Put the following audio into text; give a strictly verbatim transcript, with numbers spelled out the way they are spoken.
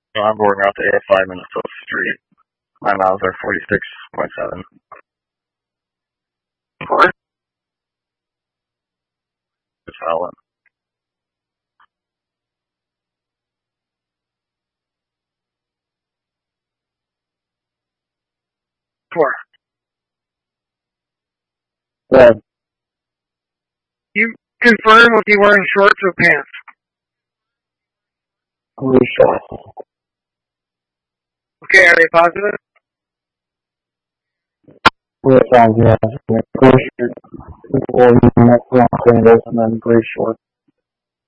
So I'm boarding out to eight oh five Minnesota Street. My miles are forty-six point seven. Four? Just following. Four. Yeah. You confirm if you're wearing shorts or pants. Blue shorts. Okay, are they positive? Blue sounds, yeah. Blue shirt. Or neck long sandals and then blue shorts.